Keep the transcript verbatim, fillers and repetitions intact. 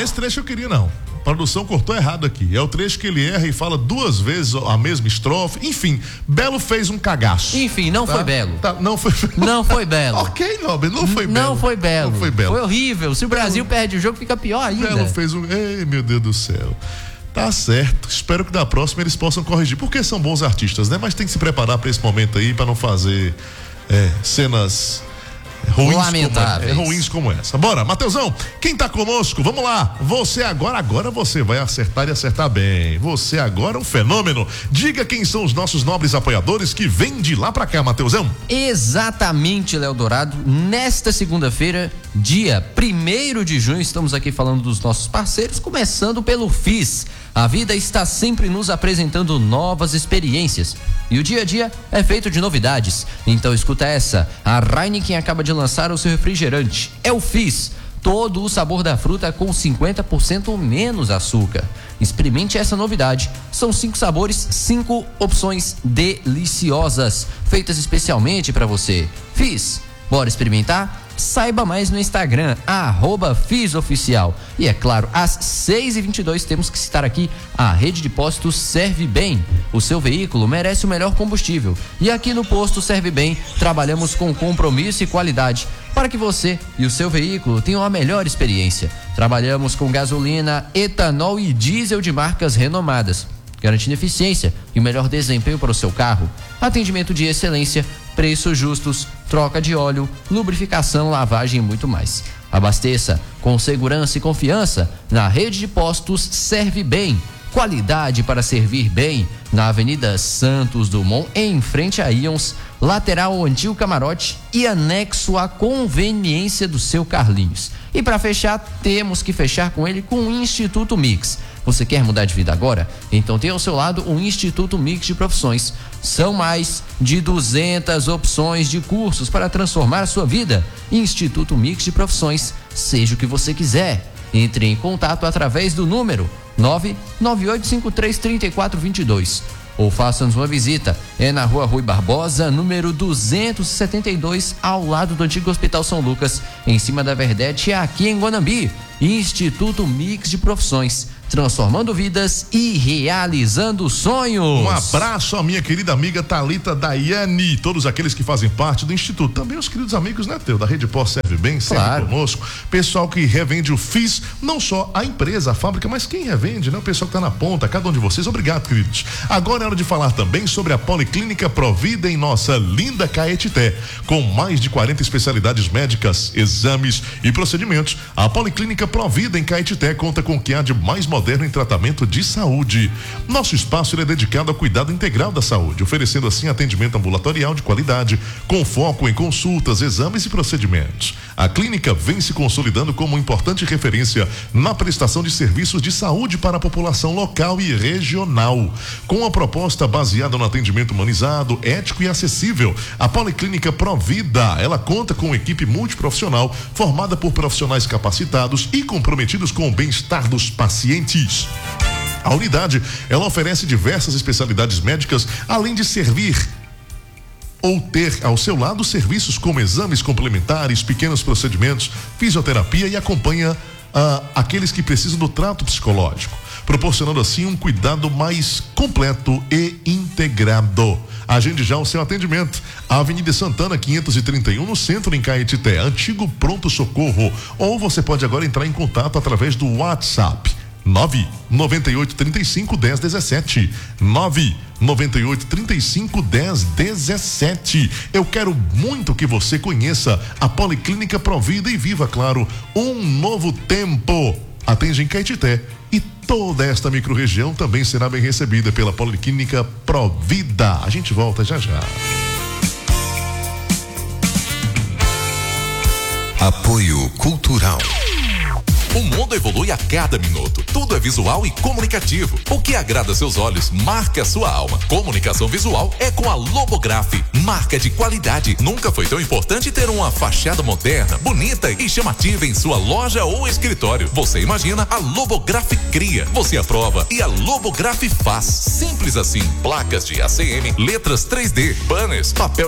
esse trecho eu queria não. A produção cortou errado aqui. É o trecho que ele erra e fala duas vezes a mesma estrofe. Enfim, Belo fez um cagaço. Enfim, não tá? foi Belo. Tá, não foi Não foi Belo. Ok, Nobre, não foi Belo. Não foi Belo. Não foi Belo. Foi horrível. Se o Brasil Belo... perde o jogo, fica pior ainda. Belo fez um... Ei, meu Deus do céu. Tá certo. Espero que da próxima eles possam corrigir. Porque são bons artistas, né? Mas tem que se preparar para esse momento aí, para não fazer é, cenas... Ruins lamentáveis. Como, é, ruins como essa. Bora, Mateusão, quem tá conosco? Vamos lá. Você agora, agora você vai acertar e acertar bem. Você agora é um fenômeno. Diga quem são os nossos nobres apoiadores que vêm de lá pra cá, Mateusão. Exatamente, Léo Dourado. Nesta segunda-feira, dia primeiro de junho, estamos aqui falando dos nossos parceiros, começando pelo F I S. A vida está sempre nos apresentando novas experiências e o dia a dia é feito de novidades. Então escuta essa, a Heineken acaba de lançar o seu refrigerante, é o F I S, todo o sabor da fruta com cinquenta por cento menos açúcar. Experimente essa novidade, são cinco sabores, cinco opções deliciosas, feitas especialmente para você. F I S, bora experimentar? Saiba mais no Instagram, arroba FISOficial. E é claro, às seis e vinte e dois temos que citar aqui a rede de postos Serve Bem. O seu veículo merece o melhor combustível. E aqui no posto Serve Bem, trabalhamos com compromisso e qualidade para que você e o seu veículo tenham a melhor experiência. Trabalhamos com gasolina, etanol e diesel de marcas renomadas, garantindo eficiência e o melhor desempenho para o seu carro. Atendimento de excelência, preços justos, troca de óleo, lubrificação, lavagem e muito mais. Abasteça com segurança e confiança na rede de postos Serve Bem. Qualidade para servir bem, na Avenida Santos Dumont, em frente a Ions, lateral ao antigo camarote e anexo à conveniência do seu Carlinhos. E para fechar, temos que fechar com ele com o Instituto Mix. Você quer mudar de vida agora? Então tem ao seu lado o Instituto Mix de Profissões. São mais de duzentas opções de cursos para transformar a sua vida. Instituto Mix de Profissões, seja o que você quiser. Entre em contato através do número nove nove oito cinco três, três quatro dois dois ou faça-nos uma visita. É na Rua Rui Barbosa, número duzentos e setenta e dois, ao lado do antigo Hospital São Lucas, em cima da Verdete, aqui em Guanambi. Instituto Mix de Profissões, transformando vidas e realizando sonhos. Um abraço à minha querida amiga Thalita Daiane, todos aqueles que fazem parte do Instituto, também os queridos amigos, né, Teu, da Rede Pós Serve Bem, sempre claro. Conosco, pessoal que revende o F I S, não só a empresa, a fábrica, mas quem revende, né, o pessoal que tá na ponta, cada um de vocês, obrigado, queridos. Agora é hora de falar também sobre a Policlínica Provida em nossa linda Caetité, com mais de quarenta especialidades médicas, exames e procedimentos. A Policlínica Provida em Caetité conta com o que há de mais moderno em tratamento de saúde. Nosso espaço ele é dedicado ao cuidado integral da saúde, oferecendo assim atendimento ambulatorial de qualidade, com foco em consultas, exames e procedimentos. A clínica vem se consolidando como importante referência na prestação de serviços de saúde para a população local e regional. Com a proposta baseada no atendimento humanizado, ético e acessível, a Policlínica Provida, ela conta com uma equipe multiprofissional formada por profissionais capacitados e comprometidos com o bem-estar dos pacientes. A unidade, ela oferece diversas especialidades médicas, além de servir ou ter ao seu lado serviços como exames complementares, pequenos procedimentos, fisioterapia e acompanha ah, aqueles que precisam do trato psicológico, proporcionando assim um cuidado mais completo e integrado. Agende já o seu atendimento. A Avenida Santana quinhentos e trinta e um, no centro, em Caetité, antigo Pronto Socorro. Ou você pode agora entrar em contato através do WhatsApp nove nove oito três cinco, um zero um sete nove nove oito três cinco, um zero um sete. Eu quero muito que você conheça a Policlínica Provida e viva, claro, um novo tempo. Atende em Caetité e toda esta microrregião também será bem recebida pela Policlínica Provida. A gente volta já já. Apoio Cultural. O mundo evolui a cada minuto. Tudo é visual e comunicativo. O que agrada seus olhos, marca sua alma. Comunicação visual é com a Lobograph. Marca de qualidade. Nunca foi tão importante ter uma fachada moderna, bonita e chamativa em sua loja ou escritório. Você imagina, a Lobograph cria. Você aprova e a Lobograph faz. Simples assim. Placas de A C M, letras três D, banners, papel